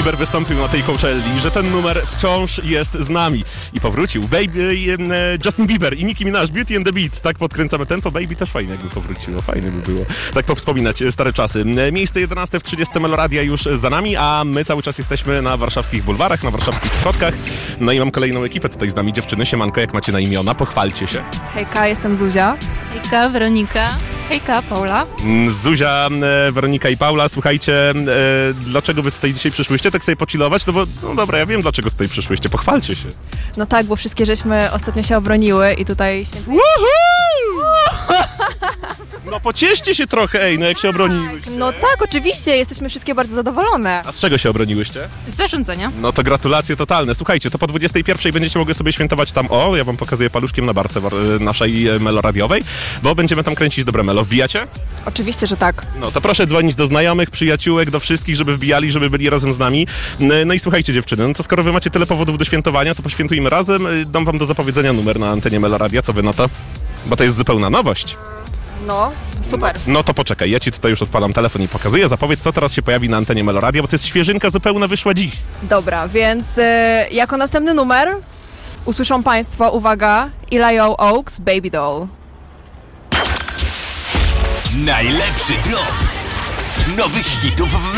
Bieber wystąpił na tej Coachelli, że ten numer wciąż jest z nami. I powrócił. Justin Bieber i Nicki Minaj, Beauty and the Beat. Tak podkręcamy tempo. Baby też fajnie jakby powróciło. Fajnie by było. Tak powspominać stare czasy. Miejsce 11 w 30 Meloradia już za nami, a my cały czas jesteśmy na warszawskich bulwarach, na warszawskich schodkach. No i mam kolejną ekipę tutaj z nami. Dziewczyny, siemanko, jak macie na imiona? Pochwalcie się. Hejka, jestem Zuzia. Hejka, Weronika. Hejka, Paula. Zuzia, Weronika i Paula, słuchajcie, dlaczego wy tutaj dzisiaj przyszłyście? Tak sobie pochillować? No bo, no dobra, ja wiem, dlaczego tutaj przyszłyście. Pochwalcie się. No tak, bo wszystkie żeśmy ostatnio się obroniły i tutaj święty... No pocieszcie się trochę, no jak się obroniłyście. No tak, oczywiście, jesteśmy wszystkie bardzo zadowolone. A z czego się obroniłyście? Z zarządzania. No to gratulacje totalne. Słuchajcie, to po 21 będziecie mogły sobie świętować tam, ja wam pokazuję paluszkiem na barce naszej meloradiowej, bo będziemy tam kręcić dobre melo. Wbijacie? Oczywiście, że tak. No to proszę dzwonić do znajomych, przyjaciółek, do wszystkich, żeby wbijali, żeby byli razem z nami. No i słuchajcie dziewczyny, no to skoro wy macie tyle powodów do świętowania, to poświętujmy razem. Dam wam do zapowiedzenia numer na antenie Meloradia. Co wy na to? Bo to jest zupełna nowość. No, super. No to poczekaj, ja ci tutaj już odpalam telefon i pokazuję. Zapowiedz, co teraz się pojawi na antenie Meloradia, bo to jest świeżynka zupełna, wyszła dziś. Dobra, więc jako następny numer usłyszą Państwo, uwaga, Eli Oaks, Baby Doll. Najlepszy drop nowych hitów w